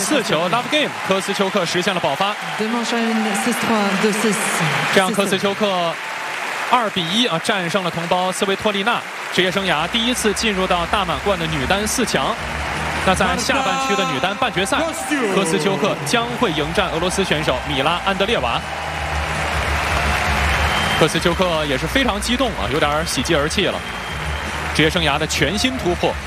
4球 ，Love Game， 科斯丘克实现了爆发。这样科斯丘克2-1战胜了同胞斯维托利娜，职业生涯第一次进入到大满贯的女单4强。那在下半区的女单半决赛，科斯丘克将会迎战俄罗斯选手米拉安德烈娃。科斯丘克也是非常激动有点喜极而泣了。职业生涯的全新突破